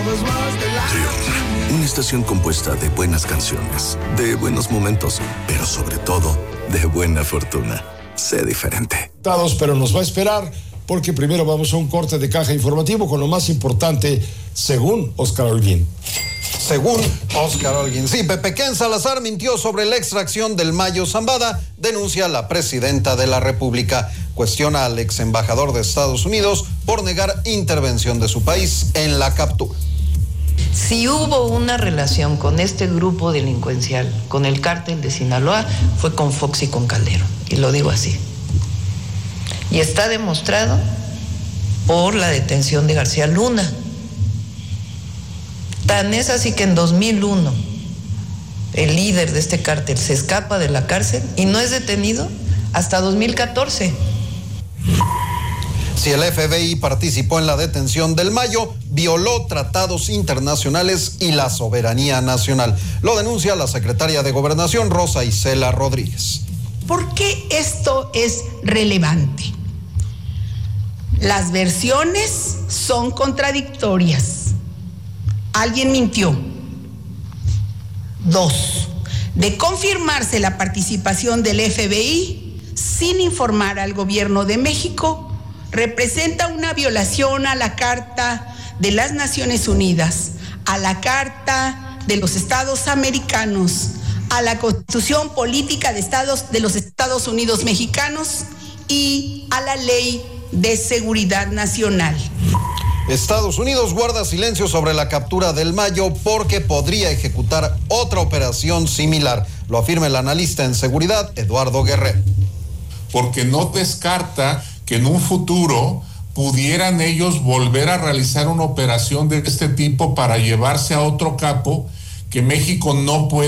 Trión, una estación compuesta de buenas canciones, de buenos momentos, pero sobre todo, de buena fortuna. Sé diferente. Pero nos va a esperar, porque primero vamos a un corte de caja informativo con lo más importante, según Óscar Holguín. Según Óscar Holguín. Sí, Pepe Ken Salazar mintió sobre la extracción del Mayo Zambada, denuncia a la presidenta de la República. Cuestiona al ex embajador de Estados Unidos por negar intervención de su país en la captura. Si hubo una relación con este grupo delincuencial, con el cártel de Sinaloa, fue con Fox y con Calderón, y lo digo así. Y está demostrado por la detención de García Luna. Tan es así que en 2001 el líder de este cártel se escapa de la cárcel y no es detenido hasta 2014. Si el FBI participó en la detención del Mayo, violó tratados internacionales y la soberanía nacional. Lo denuncia la secretaria de Gobernación, Rosa Isela Rodríguez. ¿Por qué esto es relevante? Las versiones son contradictorias. Alguien mintió. 2. De confirmarse la participación del FBI sin informar al gobierno de México, representa una violación a la Carta de las Naciones Unidas, a la Carta de los Estados Americanos, a la Constitución Política de los Estados Unidos Mexicanos y a la Ley de Seguridad Nacional. Estados Unidos guarda silencio sobre la captura del Mayo porque podría ejecutar otra operación similar. Lo afirma el analista en seguridad, Eduardo Guerrero. Porque no descarta que en un futuro pudieran ellos volver a realizar una operación de este tipo para llevarse a otro capo que México no puede